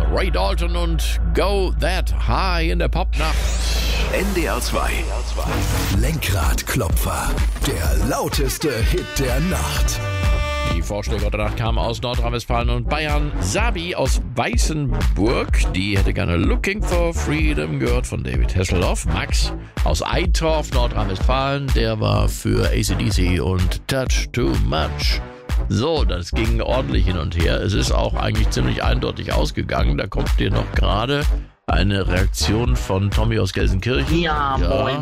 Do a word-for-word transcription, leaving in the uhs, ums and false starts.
Ray Dalton und Go That High in der Popnacht. N D R zwei. Lenkradklopfer. Der lauteste Hit der Nacht. Die Vorschläge der Nacht kamen aus Nordrhein-Westfalen und Bayern. Sabi aus Weißenburg, die hätte gerne Looking for Freedom gehört von David Hasselhoff. Max aus Eitorf, Nordrhein-Westfalen, der war für A C D C und Touch Too Much. So, das ging ordentlich hin und her. Es ist auch eigentlich ziemlich eindeutig ausgegangen. Da kommt dir noch gerade eine Reaktion von Tommy aus Gelsenkirchen. Ja, ja. moin.